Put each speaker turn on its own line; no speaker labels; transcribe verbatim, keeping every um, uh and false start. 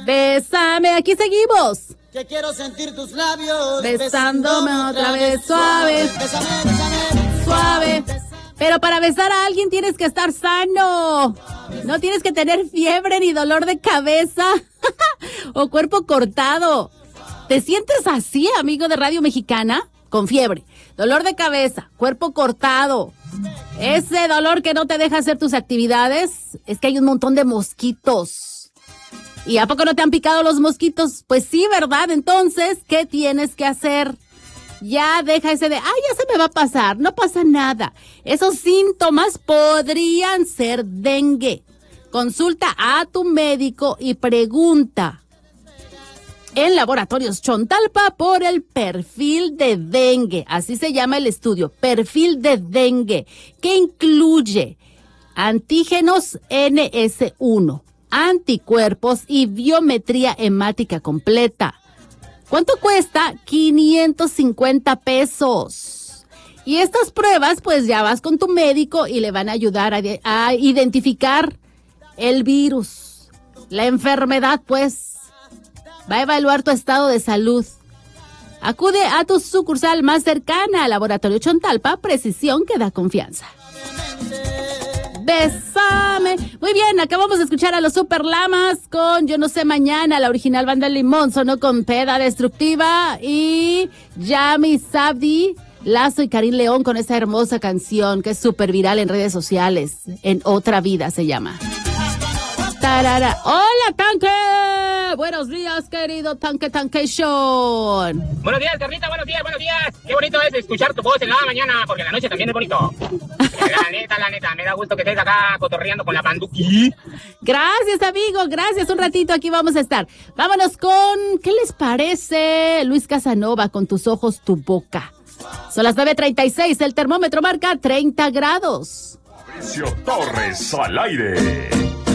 Bésame, aquí seguimos.
Que quiero sentir tus labios
besándome otra vez, suave,
bésame, bésame,
suave. Pero para besar a alguien tienes que estar sano. No tienes que tener fiebre ni dolor de cabeza o cuerpo cortado. ¿Te sientes así, amigo de Radio Mexicana? Con fiebre, dolor de cabeza, cuerpo cortado. Ese dolor que no te deja hacer tus actividades, es que hay un montón de mosquitos. ¿Y a poco no te han picado los mosquitos? Pues sí, ¿verdad? Entonces, ¿qué tienes que hacer? Ya deja ese de, ay, ya se me va a pasar, no pasa nada. Esos síntomas podrían ser dengue. Consulta a tu médico y pregunta en Laboratorios Chontalpa por el perfil de dengue. Así se llama el estudio, perfil de dengue, que incluye antígenos ene ese uno, anticuerpos y biometría hemática completa. ¿Cuánto cuesta? quinientos cincuenta pesos. Y estas pruebas, pues ya vas con tu médico y le van a ayudar a, a identificar el virus, la enfermedad, pues. Va a evaluar tu estado de salud. Acude a tu sucursal más cercana, Laboratorio Chontalpa, precisión que da confianza. Bésame. Muy bien, acabamos de escuchar a los Super Lamas con Yo No Sé Mañana, la original banda Limón, sonó con Peda Destructiva y Yami Sabdi, Lazo y Karim León con esa hermosa canción que es súper viral en redes sociales. En Otra Vida se llama. Tarara. ¡Hola, Tanque! Buenos días, querido Tanque Tancation.
Buenos días, Carlita, buenos días, buenos días. Qué bonito es escuchar tu voz en la mañana, porque en la noche también es bonito. La neta, la neta, me da gusto que estés acá cotorreando con la panduqui.
Gracias, amigo, gracias. Un ratito aquí vamos a estar. Vámonos con, ¿qué les parece? Luis Casanova, con Tus Ojos, Tu Boca. Son las nueve treinta y seis, el termómetro marca treinta grados.
Mauricio Torres al aire.